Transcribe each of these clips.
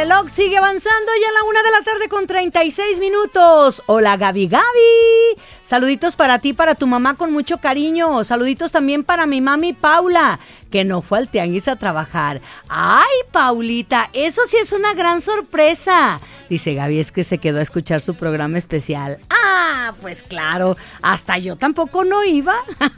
reloj sigue avanzando, ya a la 1:00 con 36 minutos. Hola, Gaby. Saluditos para ti, para tu mamá con mucho cariño. Saluditos también para mi mami Paula, que no fue al tianguis a trabajar. Ay, Paulita, eso sí es una gran sorpresa. Dice Gaby, es que se quedó a escuchar su programa especial. Ah, pues claro, hasta yo tampoco no iba.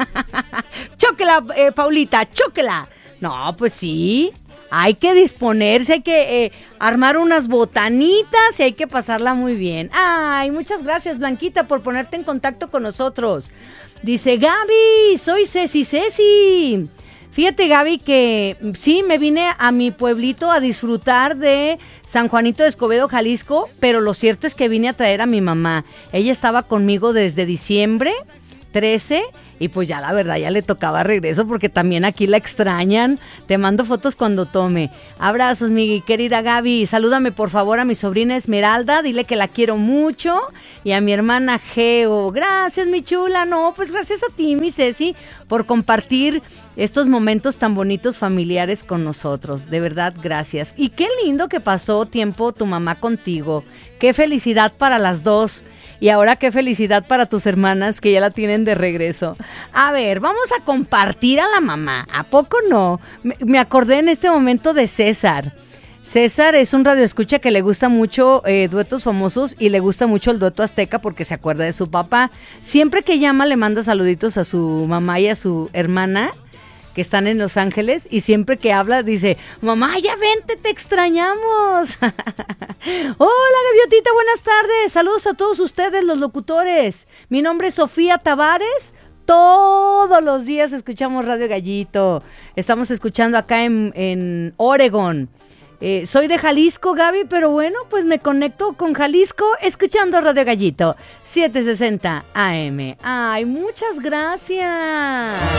Chóquela, Paulita, chóquela. No, pues sí. Hay que disponerse, hay que armar unas botanitas y hay que pasarla muy bien. Ay, muchas gracias, Blanquita, por ponerte en contacto con nosotros. Dice Gaby, soy Ceci. Fíjate, Gaby, que sí, me vine a mi pueblito a disfrutar de San Juanito de Escobedo, Jalisco, pero lo cierto es que vine a traer a mi mamá. Ella estaba conmigo desde diciembre 13 y pues ya la verdad ya le tocaba regreso porque también aquí la extrañan. Te mando fotos cuando tome. Abrazos, mi querida Gaby. Salúdame por favor a mi sobrina Esmeralda, dile que la quiero mucho, y a mi hermana Geo. Gracias, mi chula. No, pues gracias a ti, mi Ceci, por compartir estos momentos tan bonitos familiares con nosotros. De verdad, gracias. Y qué lindo que pasó tiempo tu mamá contigo. Qué felicidad para las dos. Y ahora qué felicidad para tus hermanas que ya la tienen de regreso. A ver, vamos a compartir a la mamá. ¿A poco no? Me acordé en este momento de César. César es un radioescucha que le gusta mucho duetos famosos y le gusta mucho el dueto azteca porque se acuerda de su papá. Siempre que llama le manda saluditos a su mamá y a su hermana, que están en Los Ángeles, y siempre que habla dice, mamá, ya vente, te extrañamos. Hola, Gaviotita, buenas tardes. Saludos a todos ustedes, los locutores. Mi nombre es Sofía Tavares. Todos los días escuchamos Radio Gallito. Estamos escuchando acá en Oregon. Soy de Jalisco, Gaby, pero bueno, pues me conecto con Jalisco escuchando Radio Gallito 760 AM. Ay, muchas gracias.